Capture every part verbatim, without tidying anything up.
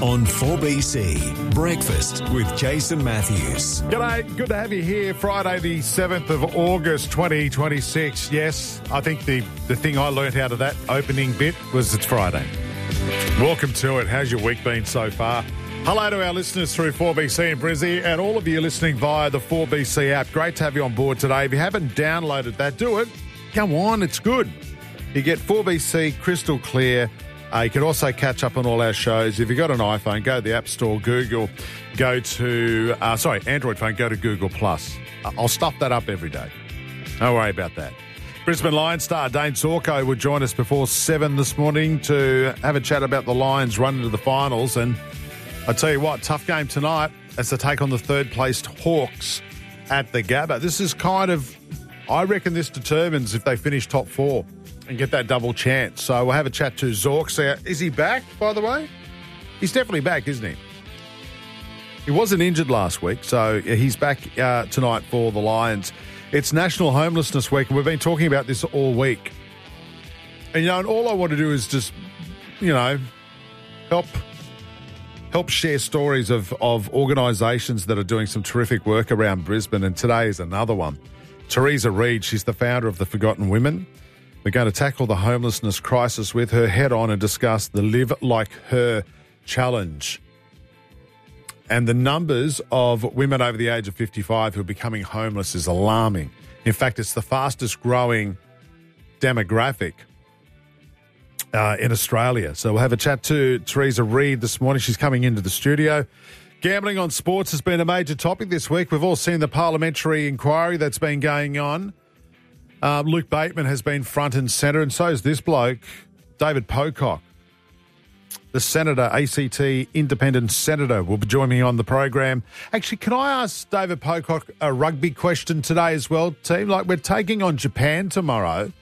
On four B C, Breakfast with Jason Matthews. G'day, good to have you here. Friday the seventh of August twenty twenty-six. Yes, I think the, the thing I learnt out of that opening bit was it's Friday. Welcome to it. How's your week been so far? Hello to our listeners through four B C and Brizzy and all of you listening via the four B C app. Great to have you on board today. If you haven't downloaded that, do it. Come on, it's good. You get four B C crystal clear. Uh, you can also catch up on all our shows. If you've got an iPhone, go to the App Store, Google, go to, uh, sorry, Android phone, go to Google Plus. Uh, I'll stuff that up every day. Don't worry about that. Brisbane Lions star Dane Zorko would join us before seven this morning to have a chat about the Lions run to the finals. And I tell you what, tough game tonight as they take on the third-placed Hawks at the Gabba. This is kind of, I reckon this determines if they finish top four and get that double chance. So we'll have a chat to Zorks. Is he back, by the way? He's definitely back, isn't he? He wasn't injured last week, so he's back uh, tonight for the Lions. It's National Homelessness Week, and we've been talking about this all week. And, you know, and all I want to do is just, you know, help help share stories of, of organisations that are doing some terrific work around Brisbane, and today is another one. Teresa Reid, she's the founder of the Forgotten Women. We're going to tackle the homelessness crisis with her head on and discuss the Live Like Her challenge. And the numbers of women over the age of fifty-five who are becoming homeless is alarming. In fact, it's the fastest growing demographic uh, in Australia. So we'll have a chat to Teresa Reid this morning. She's coming into the studio. Gambling on sports has been a major topic this week. We've all seen the parliamentary inquiry that's been going on. Um, Luke Bateman has been front and centre, and so is this bloke, David Pocock. The Senator, A C T Independent Senator, will be joining me on the program. Actually, can I ask David Pocock a rugby question today as well, team? Like, we're taking on Japan tomorrow.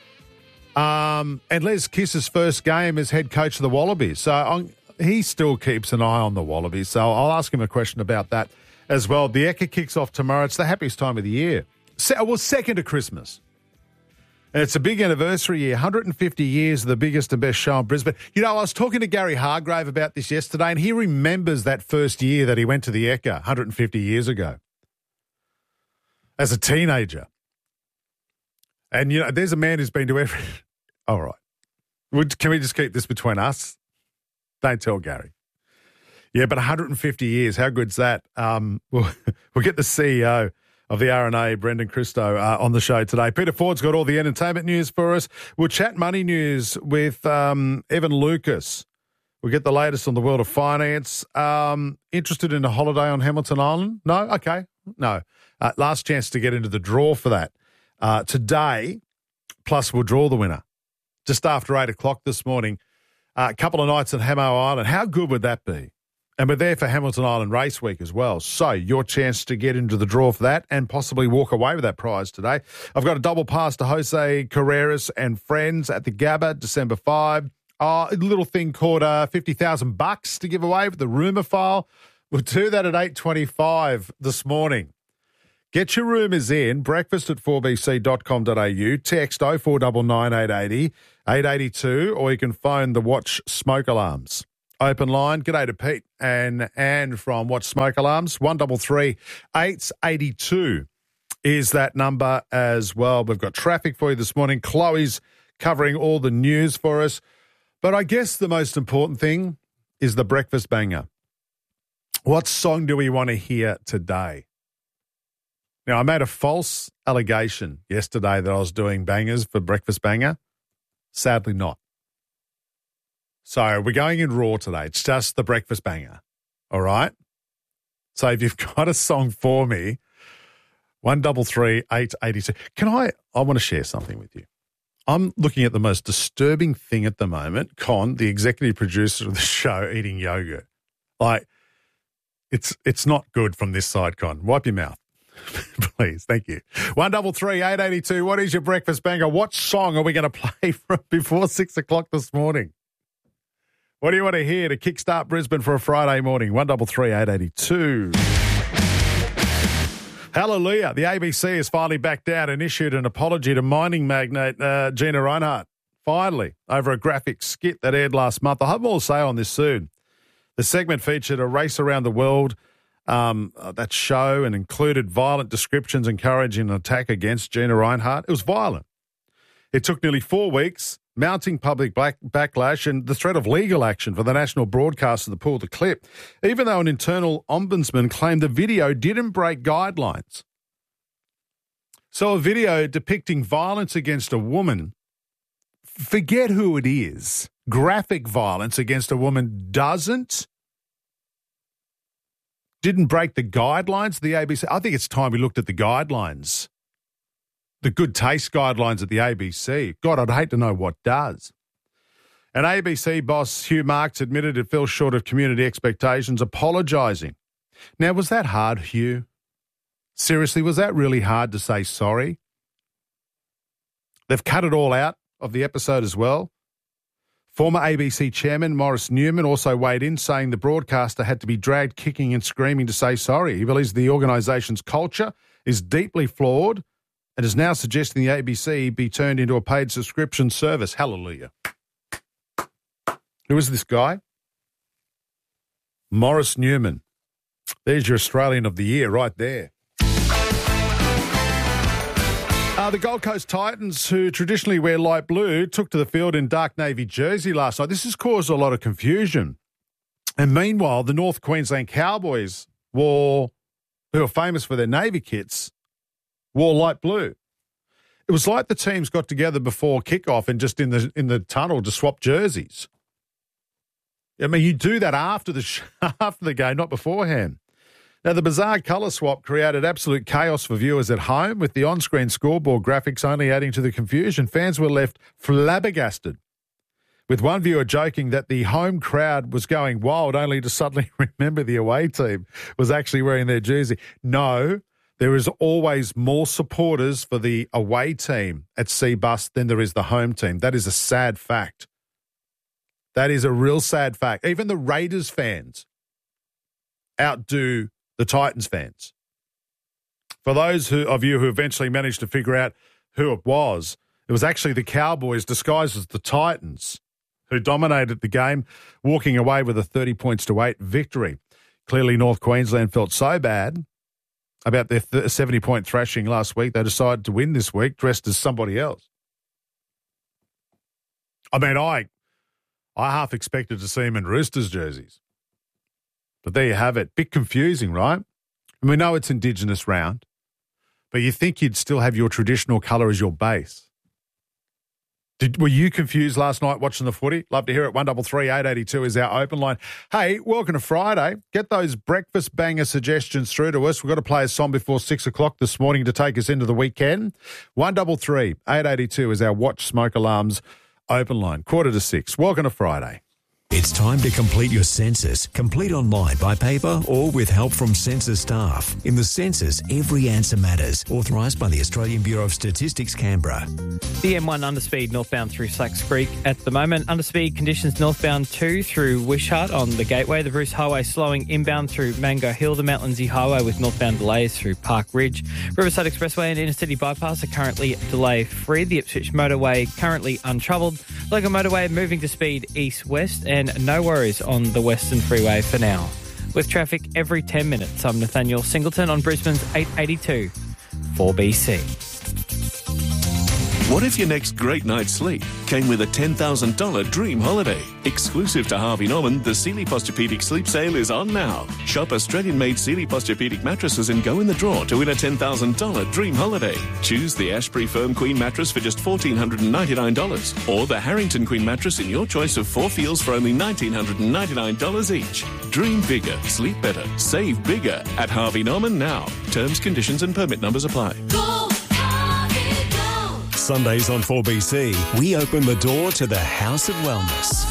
Um, and Les Kiss's first game as head coach of the Wallabies. So I'm, he still keeps an eye on the Wallabies. So I'll ask him a question about that as well. The Ekka kicks off tomorrow. It's the happiest time of the year. Se- well, second to Christmas. And it's a big anniversary year, one hundred fifty years of the biggest and best show in Brisbane. You know, I was talking to Gary Hargrave about this yesterday, and he remembers that first year that he went to the Ekka one hundred fifty years ago as a teenager. And, you know, there's a man who's been to every... All right. Would, can we just keep this between us? Don't tell Gary. Yeah, but one hundred fifty years, how good's that? Um, we'll, we'll get the C E O of the R N A, Brendan Christo, uh, on the show today. Peter Ford's got all the entertainment news for us. We'll chat money news with um, Evan Lucas. We'll get the latest on the world of finance. Um, interested in a holiday on Hamilton Island? No? Okay. No. Uh, last chance to get into the draw for that. Uh, today, plus we'll draw the winner just after eight o'clock this morning. Uh, a couple of nights at Hamo Island. How good would that be? And we're there for Hamilton Island Race Week as well. So your chance to get into the draw for that and possibly walk away with that prize today. I've got a double pass to Jose Carreras and friends at the Gabba, December fifth. Uh, a little thing called uh, fifty thousand bucks to give away with the rumour file. We'll do that at eight twenty-five this morning. Get your rumours in, breakfast at four b c dot com dot a u, text oh four nine nine eight eight oh, eight eight two, or you can phone the Watch Smoke Alarms. Open line. G'day to Pete and Anne from Watch Smoke Alarms. one three three, eight eight two is that number as well. We've got traffic for you this morning. Chloe's covering all the news for us. But I guess the most important thing is the breakfast banger. What song do we want to hear today? Now, I made a false allegation yesterday that I was doing bangers for breakfast banger. Sadly not. So we're going in raw today. It's just the breakfast banger, all right? So if you've got a song for me, one three three, eight eight two. Can I, I want to share something with you. I'm looking at the most disturbing thing at the moment, Con, the executive producer of the show, eating yogurt. Like, it's it's not good from this side, Con. Wipe your mouth, please. Thank you. one three three, eight eight two. What is your breakfast banger? What song are we going to play from before six o'clock this morning? What do you want to hear to kickstart Brisbane for a Friday morning? one three three, eight eight two. Hallelujah. The A B C has finally backed out and issued an apology to mining magnate uh, Gina Rinehart, finally, over a graphic skit that aired last month. I hope more to say on this soon. The segment featured a race around the world, um, uh, that show, and included violent descriptions encouraging an attack against Gina Rinehart. It was violent. It took nearly four weeks, mounting public back- backlash and the threat of legal action for the national broadcaster to pull the clip, even though an internal ombudsman claimed the video didn't break guidelines. So a video depicting violence against a woman, forget who it is, graphic violence against a woman doesn't, didn't break the guidelines of the A B C. I think it's time we looked at the guidelines, the good taste guidelines of the A B C. God, I'd hate to know what does. And A B C boss Hugh Marks admitted it fell short of community expectations, apologising. Now, was that hard, Hugh? Seriously, was that really hard to say sorry? They've cut it all out of the episode as well. Former A B C chairman Maurice Newman also weighed in, saying the broadcaster had to be dragged kicking and screaming to say sorry. He believes the organisation's culture is deeply flawed and is now suggesting the A B C be turned into a paid subscription service. Hallelujah. Who is this guy? Maurice Newman. There's your Australian of the Year right there. Uh, the Gold Coast Titans, who traditionally wear light blue, took to the field in dark navy jersey last night. This has caused a lot of confusion. And meanwhile, the North Queensland Cowboys wore, who are famous for their navy kits, wore light blue. It was like the teams got together before kickoff and just in the in the tunnel to swap jerseys. I mean, you do that after the sh- after the game, not beforehand. Now, the bizarre colour swap created absolute chaos for viewers at home, with the on-screen scoreboard graphics only adding to the confusion. Fans were left flabbergasted, with one viewer joking that the home crowd was going wild only to suddenly remember the away team was actually wearing their jersey. No, there is always more supporters for the away team at Cbus than there is the home team. That is a sad fact. That is a real sad fact. Even the Raiders fans outdo the Titans fans. For those who, of you who eventually managed to figure out who it was, it was actually the Cowboys disguised as the Titans who dominated the game, walking away with a thirty points to eight victory. Clearly, North Queensland felt so bad about their seventy-point thrashing last week, they decided to win this week dressed as somebody else. I mean, I, I half expected to see them in Roosters jerseys. But there you have it. Bit confusing, right? And we know it's Indigenous round, but you think you'd still have your traditional colour as your base. Did, were you confused last night watching the footy? Love to hear it. one three three, eight eight two is our open line. Hey, welcome to Friday. Get those breakfast banger suggestions through to us. We've got to play a song before six o'clock this morning to take us into the weekend. one three three, eight eight two is our Watch Smoke Alarms open line. Quarter to six. Welcome to Friday. It's time to complete your census. Complete online, by paper, or with help from census staff. In the census, every answer matters. Authorised by the Australian Bureau of Statistics, Canberra. The M one underspeed northbound through Slacks Creek at the moment. Underspeed conditions northbound two through Wishart on the Gateway. The Bruce Highway slowing inbound through Mango Hill. The Mount Lindsay Highway with northbound delays through Park Ridge. Riverside Expressway and Inner City Bypass are currently delay free. The Ipswich Motorway currently untroubled. Local Motorway moving to speed east-west, and no worries on the Western Freeway for now. With traffic every ten minutes, I'm Nathaniel Singleton on Brisbane's eight eighty-two four B C. What if your next great night's sleep came with a ten thousand dollars dream holiday? Exclusive to Harvey Norman, the Sealy Posturepedic Sleep Sale is on now. Shop Australian-made Sealy Posturepedic mattresses and go in the draw to win a ten thousand dollars dream holiday. Choose the Ashbury Firm Queen mattress for just one thousand four hundred ninety-nine dollars or the Harrington Queen mattress in your choice of four feels for only one thousand nine hundred ninety-nine dollars each. Dream bigger, sleep better, save bigger at Harvey Norman now. Terms, conditions and permit numbers apply. Go, Harvey, go. Sundays on four B C, we open the door to the House of Wellness.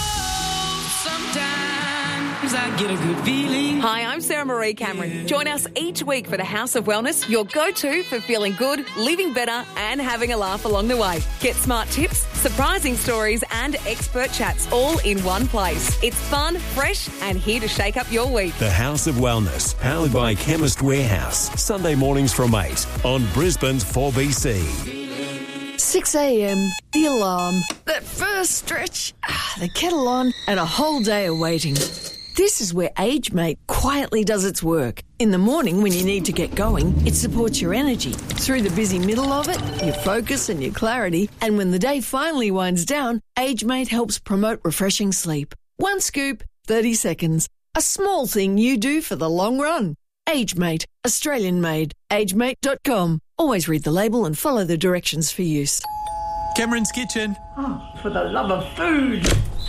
Sometimes I get a good feeling. Hi, I'm Sarah Marie Cameron. Join us each week for the House of Wellness, your go-to for feeling good, living better and having a laugh along the way. Get smart tips, surprising stories and expert chats all in one place. It's fun, fresh and here to shake up your week. The House of Wellness, powered by Chemist Warehouse. Sunday mornings from eight on Brisbane's four B C. six a.m, the alarm, that first stretch, ah, the kettle on, and a whole day of waiting. This is where AgeMate quietly does its work. In the morning when you need to get going, it supports your energy. Through the busy middle of it, your focus and your clarity. And when the day finally winds down, AgeMate helps promote refreshing sleep. One scoop, thirty seconds. A small thing you do for the long run. AgeMate, Australian made. age mate dot com. Always read the label and follow the directions for use. Cameron's Kitchen. Oh, for the love of food.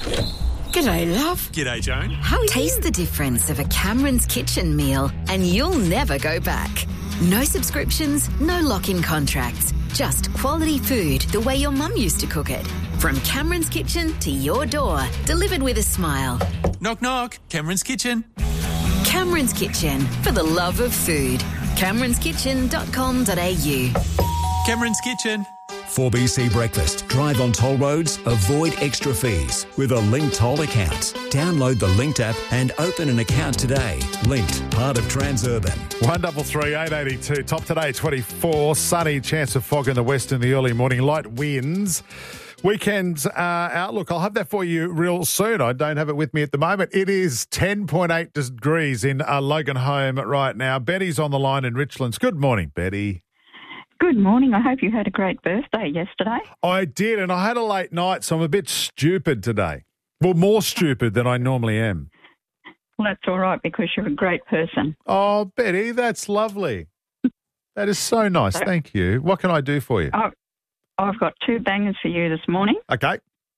G'day, love. G'day, Joan. Taste the difference of a Cameron's Kitchen meal and you'll never go back. No subscriptions, no lock-in contracts. Just quality food the way your mum used to cook it. From Cameron's Kitchen to your door, delivered with a smile. Knock, knock. Cameron's Kitchen. Cameron's Kitchen, for the love of food. camerons kitchen dot com dot a u. Cameron's Kitchen. four B C Breakfast. Drive on toll roads, avoid extra fees with a Linked Toll account. Download the Linked app and open an account today. Linked, part of Transurban. one double three eight eighty-two. Top today, twenty-four. Sunny, chance of fog in the west in the early morning. Light winds. Weekend uh, outlook. I'll have that for you real soon. I don't have it with me at the moment. It is ten point eight degrees in uh, Logan Home right now. Betty's on the line in Richlands. Good morning, Betty. Good morning. I hope you had a great birthday yesterday. I did, and I had a late night, so I'm a bit stupid today. Well, more stupid than I normally am. Well, that's all right because you're a great person. Oh, Betty, that's lovely. That is so nice. Thank you. What can I do for you? I've, I've got two bangers for you this morning. Okay.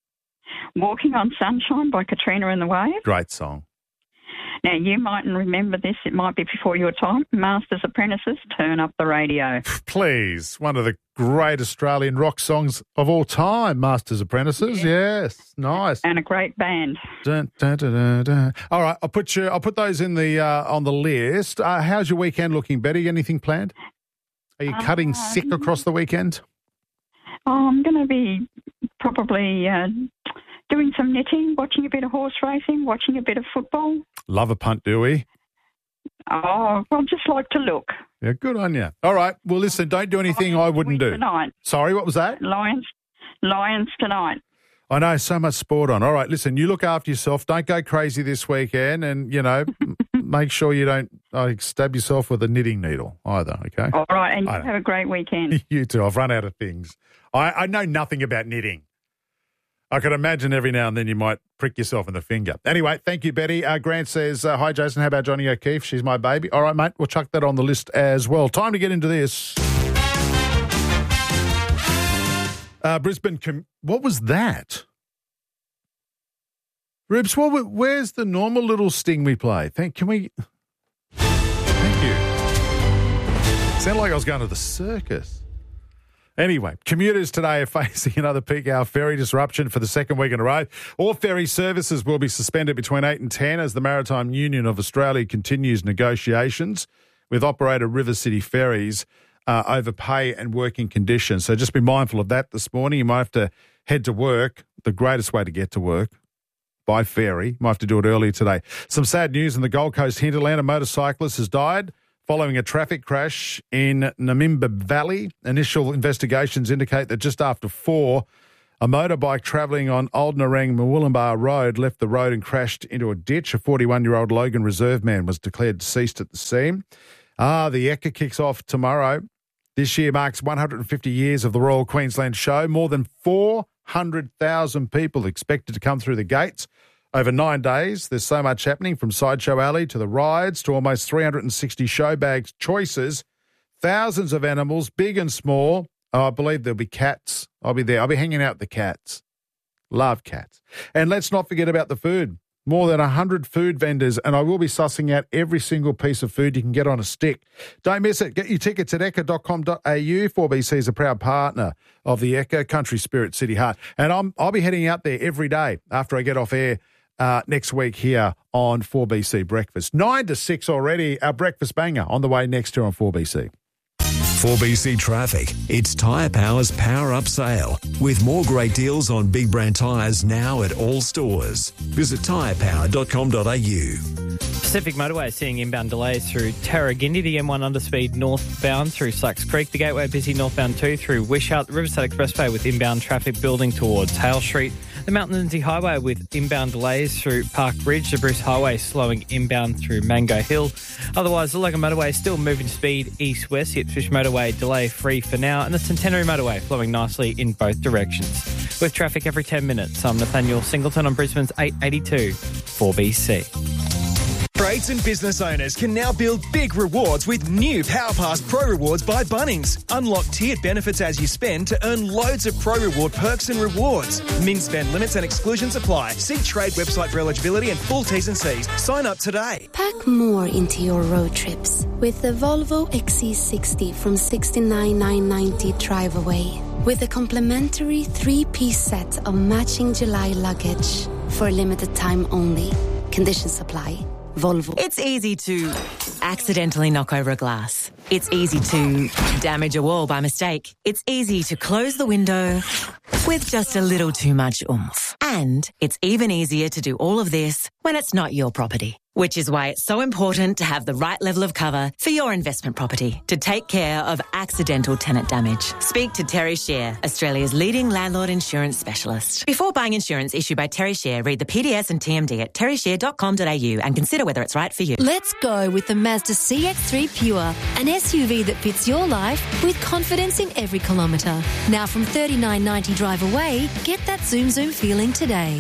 Walking on Sunshine by Katrina and the Waves. Great song. Now, you mightn't remember this. It might be before your time. Masters Apprentices, Turn Up the Radio. Please. One of the great Australian rock songs of all time, Masters Apprentices. Yeah. Yes. Nice. And a great band. Dun, dun, dun, dun, dun. All right. I'll put you, I'll put those in the uh, on the list. Uh, how's your weekend looking, Betty? Anything planned? Are you uh, cutting sick across the weekend? Oh, I'm going to be probably uh, doing some knitting, watching a bit of horse racing, watching a bit of football. Love a punt, do we? Oh, well, just like to look. Yeah, good on you. All right. Well, listen, don't do anything I wouldn't do. Tonight. Sorry, what was that? Lions, Lions tonight. I know, so much sport on. All right, listen, you look after yourself. Don't go crazy this weekend and, you know, make sure you don't uh, stab yourself with a knitting needle either, okay? All right, and you have a great weekend. You too. I've run out of things. I, I know nothing about knitting. I could imagine every now and then you might prick yourself in the finger. Anyway, thank you, Betty. Uh, Grant says, uh, hi, Jason. How about Johnny O'Keefe? She's my baby. All right, mate. We'll chuck that on the list as well. Time to get into this. Uh, Brisbane, com- what was that? Ribs, what, where's the normal little sting we play? Thank, can we? Thank you. Sounded like I was going to the circus. Anyway, commuters today are facing another peak hour ferry disruption for the second week in a row. All ferry services will be suspended between eight and ten as the Maritime Union of Australia continues negotiations with operator River City Ferries uh, over pay and working conditions. So just be mindful of that this morning. You might have to head to work, the greatest way to get to work, by ferry. You might have to do it early today. Some sad news in the Gold Coast hinterland. A motorcyclist has died following a traffic crash in Namimba Valley. Initial investigations indicate that just after four, a motorbike travelling on Old Narang Murwillumbah Road left the road and crashed into a ditch. A forty-one-year-old Logan Reserve man was declared deceased at the scene. Ah, the Ekka kicks off tomorrow. This year marks one hundred fifty years of the Royal Queensland Show. More than four hundred thousand people expected to come through the gates. Over nine days, there's so much happening from Sideshow Alley to the rides to almost three hundred sixty show bags choices, thousands of animals, big and small. Oh, I believe there'll be cats. I'll be there. I'll be hanging out with the cats. Love cats. And let's not forget about the food. More than one hundred food vendors, and I will be sussing out every single piece of food you can get on a stick. Don't miss it. Get your tickets at ekka dot com dot a u. four B C is a proud partner of the Ekka Country Spirit City Heart. And I'm, I'll be heading out there every day after I get off air Uh, next week here on four B C Breakfast. Nine to six already. Our breakfast banger on the way next here on four B C. four B C Traffic. It's Tyre Power's Power Up Sale with more great deals on big brand tyres now at all stores. Visit tyre power dot com dot a u. Pacific Motorway seeing inbound delays through Tarragindi, the M one underspeed northbound through Slacks Creek, the Gateway busy northbound two through Wishart, the Riverside Expressway with inbound traffic building towards Hale Street. The Mount Lindsay Highway with inbound delays through Park Bridge. The Bruce Highway slowing inbound through Mango Hill. Otherwise, the Logan Motorway is still moving speed east-west. Ipswich Motorway delay free for now. And the Centenary Motorway flowing nicely in both directions. With traffic every ten minutes, I'm Nathaniel Singleton on Brisbane's eight eighty-two four B C. Trades and business owners can now build big rewards with new PowerPass Pro Rewards by Bunnings. Unlock tiered benefits as you spend to earn loads of Pro Reward perks and rewards. Min spend limits and exclusions apply. See trade website for eligibility and full T's and C's. Sign up today. Pack more into your road trips with the Volvo X C sixty from sixty-nine thousand nine hundred ninety drive away. With a complimentary three-piece set of matching July luggage for a limited time only. Conditions apply. Volvo. It's easy to accidentally knock over a glass. It's easy to damage a wall by mistake. It's easy to close the window with just a little too much oomph. And it's even easier to do all of this when it's not your property. Which is why it's so important to have the right level of cover for your investment property to take care of accidental tenant damage. Speak to Terry Share, Australia's leading landlord insurance specialist. Before buying insurance issued by Terry Share, read the P D S and T M D at terry share dot com dot a u and consider whether it's right for you. Let's go with the Mazda C X three Pure, an S U V that fits your life with confidence in every kilometre. Now from thirty-nine ninety drive away, get that zoom zoom feeling today.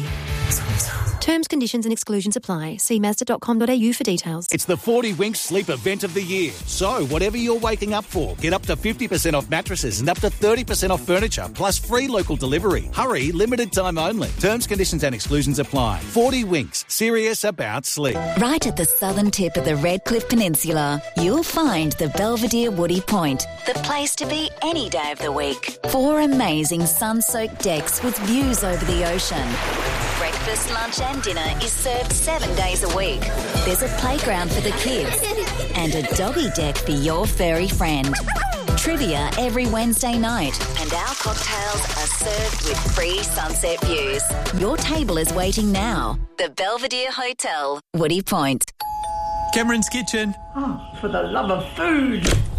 Terms, conditions and exclusions apply. See mazda dot com dot a u for details. It's the forty Winks Sleep Event of the Year. So, whatever you're waking up for, get up to fifty percent off mattresses and up to thirty percent off furniture, plus free local delivery. Hurry, limited time only. Terms, conditions and exclusions apply. forty Winks, serious about sleep. Right at the southern tip of the Redcliffe Peninsula, you'll find the Belvedere Woody Point, the place to be any day of the week. Four amazing sun-soaked decks with views over the ocean. Breakfast, lunch and dinner is served seven days a week. There's a playground for the kids and a doggy deck for your furry friend. Trivia every Wednesday night and our cocktails are served with free sunset views. Your table is waiting now. The Belvedere Hotel, Woody Point. Cameron's Kitchen. Oh, for the love of food.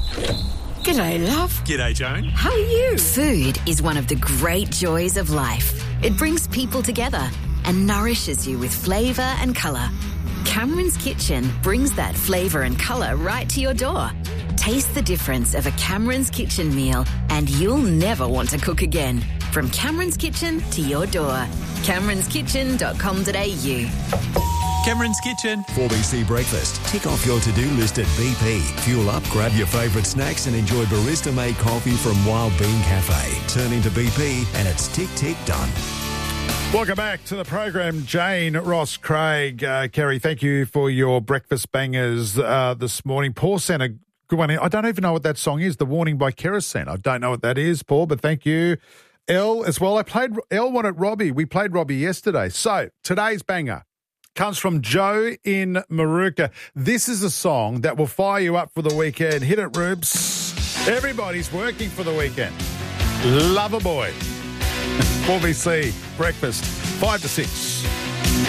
G'day, love. G'day, Joan. How are you? Food is one of the great joys of life. It brings people together and nourishes you with flavour and colour. Cameron's Kitchen brings that flavour and colour right to your door. Taste the difference of a Cameron's Kitchen meal and you'll never want to cook again. From Cameron's Kitchen to your door. camerons kitchen dot com dot a u. Cameron's Kitchen. four B C Breakfast. Tick off your to-do list at B P. Fuel up, grab your favourite snacks and enjoy barista-made coffee from Wild Bean Cafe. Turn into B P and it's tick, tick, done. Welcome back to the program, Jane, Ross, Craig, uh, Kerry. Thank you for your breakfast bangers uh, this morning. Paul sent a good one. I don't even know what that song is. The Warning by Kerosene. I don't know what that is, Paul, but thank you. Elle as well. I played Elle wanted Robbie. We played Robbie yesterday. So today's banger comes from Joe in Maruka. This is a song that will fire you up for the weekend. Hit it, Rubes. Everybody's working for the weekend. Lover boy. four B C breakfast, five to six.